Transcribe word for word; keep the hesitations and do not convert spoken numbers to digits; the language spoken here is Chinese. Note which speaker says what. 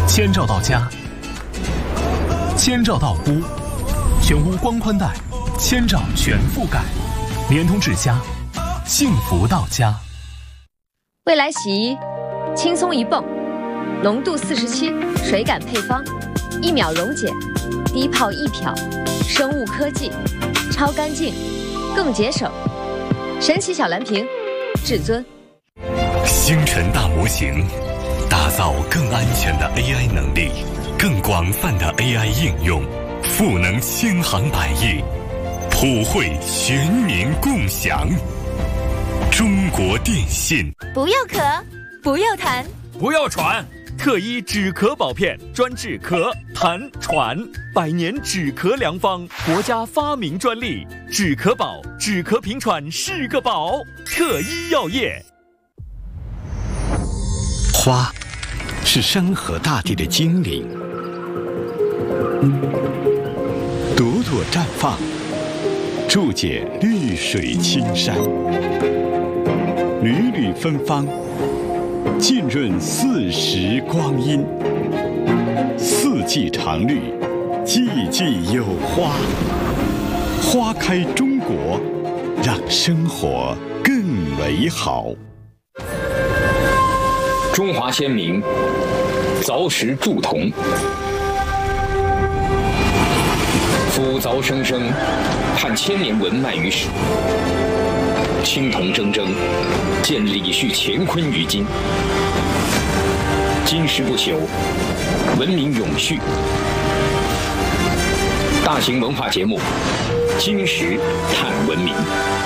Speaker 1: 千兆到家，千兆到屋，全屋光宽带，千兆全覆盖，联通智家，幸福到家。
Speaker 2: 未来洗衣，轻松一泵，浓度四十七，水感配方，一秒溶解，低泡一漂，生物科技，超干净，更节省。神奇小蓝瓶，至尊。
Speaker 3: 星辰大模型，打造更安全的 A I 能力，更广泛的 A I 应用，赋能千行百业，普惠全民共享。中国电信。
Speaker 4: 不要咳，不要痰，
Speaker 5: 不要喘。特一止咳宝片专治咳、痰、喘，百年止咳良方，国家发明专利。止咳宝，止咳平喘是个宝。特一药业。
Speaker 6: 花是山河大地的精灵，朵朵绽放，注解绿水青山，缕缕芬芳，浸润四时光阴。四季常绿，季季有花。花开中国，让生活更美好。
Speaker 7: 中华先民凿石铸铜，斧凿生生，盼千年文脉于史。青铜铮铮，见李旭乾坤于今。金石不朽，文明永续。大型文化节目《金石探文明》。